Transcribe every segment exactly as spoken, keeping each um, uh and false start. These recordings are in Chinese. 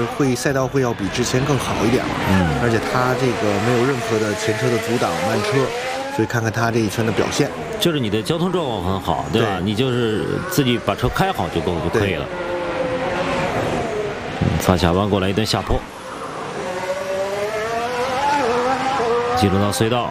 会赛道会要比之前更好一点了。嗯，而且他这个没有任何的前车的阻挡慢车，所以看看他这一圈的表现。 就是你的交通状况很好，对吧？对，你就是自己把车开好就够就可以了。嗯，发卡弯过来一段下坡，进入到隧道。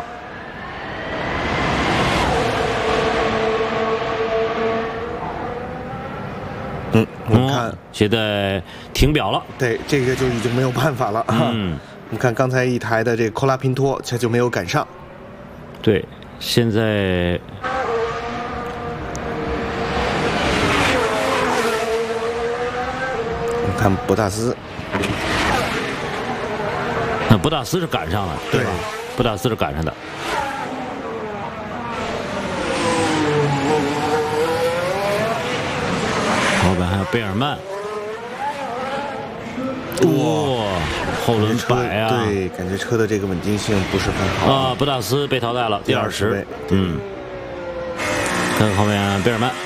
嗯，我们看、 嗯、现在停表了。 对，这个就已经没有办法了。嗯，我们看刚才一台的这个科拉平托，它就没有赶上。 对，现在我们看博塔斯， 那博塔斯是赶上了，对吧？博塔斯是赶上的。后边还有贝尔曼，哇、哦，后轮摆啊！ 对，感觉车的这个稳定性不是很好啊。博塔斯被淘汰了，第二十。嗯，看后面贝尔曼，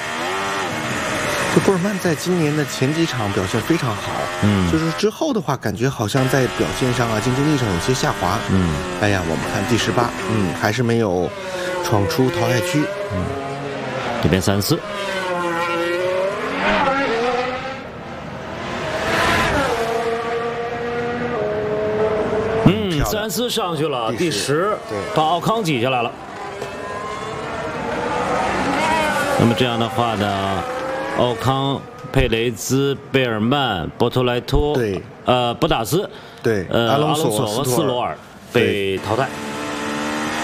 这贝尔曼在今年的前几场表现非常好，嗯，就是之后的话，感觉好像在表现上啊、竞争力上有些下滑。嗯，哎呀，我们看第十八，嗯，还是没有闯出淘汰区。 嗯，这边三四。斯安斯上去了，第十，把奥康挤下来了。那么这样的话呢，奥康、佩雷兹、贝尔曼、博托莱托， 对， 呃，博塔斯， 对， 呃， 阿隆索和斯罗尔被淘汰。